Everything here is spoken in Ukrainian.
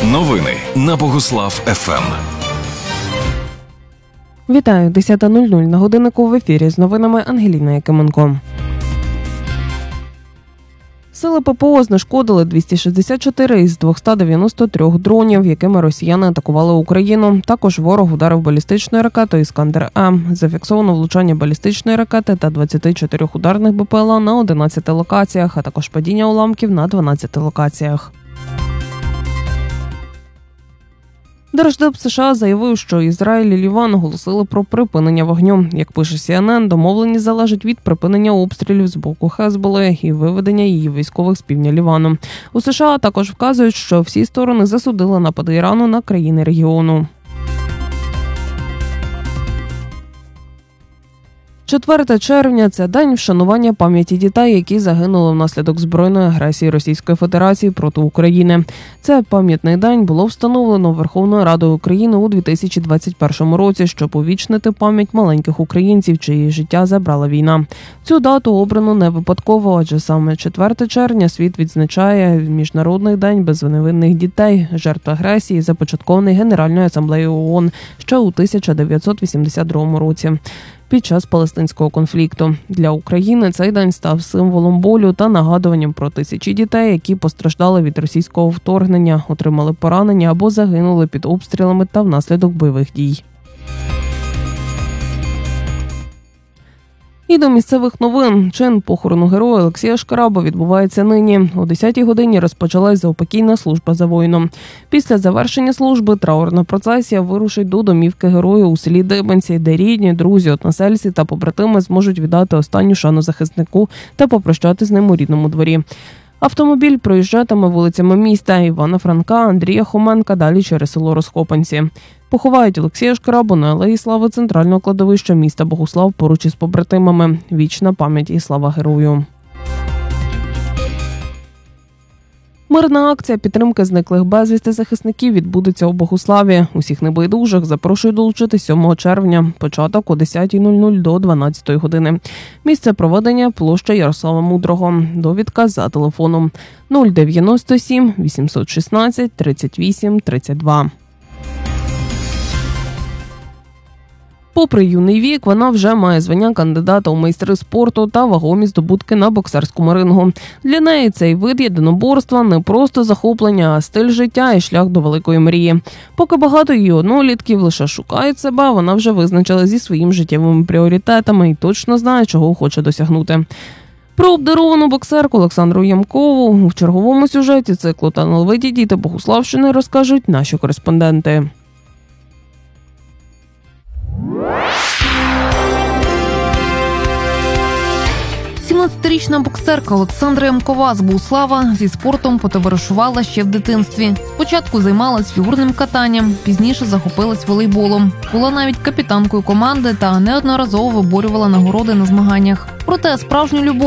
Новини на Богуслав ФМ. Вітаю, 10:00 на годиннику, в ефірі з новинами Ангеліна Якименко. Сили ППО знешкодили 264 із 293 дронів, якими росіяни атакували Україну. Також ворог ударив балістичною ракетою «Іскандер-М». Зафіксовано влучання балістичної ракети та 24 ударних БПЛА на 11 локаціях, а також падіння уламків на 12 локаціях. Держдеп США заявив, що Ізраїль і Ліван оголосили про припинення вогню. Як пише CNN, домовленість залежить від припинення обстрілів з боку Хезболли і виведення її військових з півдня Лівану. У США також вказують, що всі сторони засудили напади Ірану на країни регіону. 4 червня – це день вшанування пам'яті дітей, які загинули внаслідок збройної агресії Російської Федерації проти України. Це пам'ятний день було встановлено Верховною Радою України у 2021 році, щоб увічнити пам'ять маленьких українців, чиї життя забрала війна. Цю дату обрано не випадково, адже саме 4 червня світ відзначає Міжнародний день безневинних дітей, жертв агресії, започаткований Генеральною асамблеєю ООН ще у 1982 році. Під час палестинського конфлікту. Для України цей день став символом болю та нагадуванням про тисячі дітей, які постраждали від російського вторгнення, отримали поранення або загинули під обстрілами та внаслідок бойових дій. І до місцевих новин. Чин похорону героя Олексія Шкараба відбувається нині. О 10-й годині розпочалась заупокійна служба за воїном. Після завершення служби траурна процесія вирушить до домівки героя у селі Дибенці, де рідні, друзі, односельці та побратими зможуть віддати останню шану захиснику та попрощати з ним у рідному дворі. Автомобіль проїжджатиме вулицями міста Івана Франка, Андрія Хоменка, далі через село Розхопанці. Поховають Олексія Шкарабу на Алеї Слави центрального кладовища міста Богуслав поруч із побратимами. Вічна пам'ять і слава герою. Мирна акція підтримки зниклих безвісти захисників відбудеться у Богуславі. Усіх небайдужих запрошую долучитись 7 червня. Початок о 10:00 до 12 години. Місце проведення – площа Ярослава Мудрого. Довідка за телефоном 097 816 38 32. Попри юний вік, вона вже має звання кандидата у майстри спорту та вагомі здобутки на боксерському рингу. Для неї цей вид єдиноборства не просто захоплення, а стиль життя і шлях до великої мрії. Поки багато її однолітків лише шукають себе, вона вже визначила зі своїми життєвими пріоритетами і точно знає, чого хоче досягнути. Про обдаровану боксерку Олександру Ямкову в черговому сюжеті циклу «Талановиті діти Богуславщини» розкажуть наші кореспонденти. 17-річна боксерка Олександра Ямкова з Богуслава зі спортом потоваришувала ще в дитинстві. Спочатку займалась фігурним катанням, пізніше захопилась волейболом. Була навіть капітанкою команди та неодноразово виборювала нагороди на змаганнях. Проте справжню любов